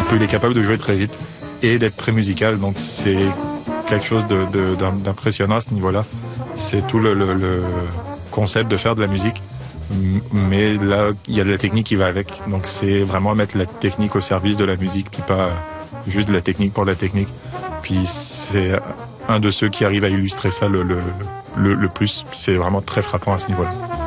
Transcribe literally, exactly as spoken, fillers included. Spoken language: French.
il est capable de jouer très vite et d'être très musical. Donc c'est quelque chose de, de, d'impressionnant à ce niveau-là. C'est tout le, le, le concept de faire de la musique. Mais là, il y a de la technique qui va avec. Donc c'est vraiment mettre la technique au service de la musique, puis pas juste de la technique pour la technique. Puis c'est un de ceux qui arrive à illustrer ça le, le, le, le plus. Puis c'est vraiment très frappant à ce niveau-là.